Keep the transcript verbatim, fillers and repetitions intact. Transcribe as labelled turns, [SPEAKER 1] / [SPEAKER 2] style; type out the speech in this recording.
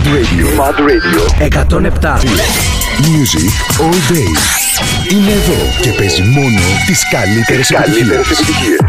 [SPEAKER 1] Radio. Mad Radio.
[SPEAKER 2] εκατόν επτά.
[SPEAKER 1] Music all day. Είναι εδώ και παίζει μόνο τις καλύτερες επιτυχίες.